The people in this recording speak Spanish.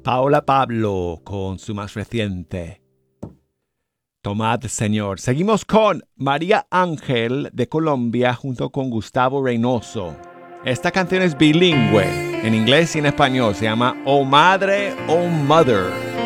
Paula Pablo con su más reciente Tomad Señor. Seguimos con María Ángel de Colombia junto con Gustavo Reynoso. Esta canción es bilingüe, en inglés y en español. Se llama Oh Madre, Oh Mother.